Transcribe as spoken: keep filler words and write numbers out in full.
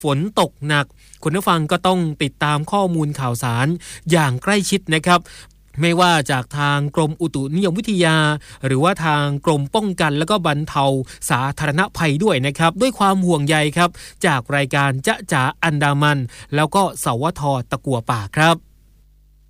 ฝนตกหนักคุณผู้ฟังก็ต้องติดตามข้อมูลข่าวสารอย่างใกล้ชิดนะครับไม่ว่าจากทางกรมอุตุนิยมวิทยาหรือว่าทางกรมป้องกันและก็บรรเทาสาธารณภัยด้วยนะครับด้วยความห่วงใยครับจากรายการจ๊ะจ๋าอันดามันแล้วก็สวทตะกั่วป่าครับ